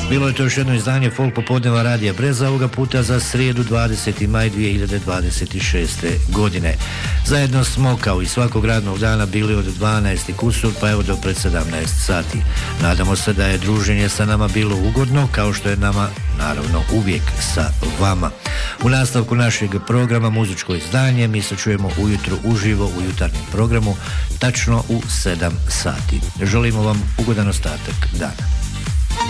Bilo je to još jedno izdanje Folk popodneva Radija Breza, ovoga puta za srijedu 20. maj 2026. godine. Zajedno smo kao i svakog radnog dana bili od 12. kusur pa evo do pred 17 sati. Nadamo se da je druženje sa nama bilo ugodno, kao što je nama naravno uvijek sa vama. U nastavku našeg programa muzičko izdanje mi se čujemo ujutro uživo u jutarnjem programu, tačno u 7 sati. Želimo vam ugodan ostatak dana.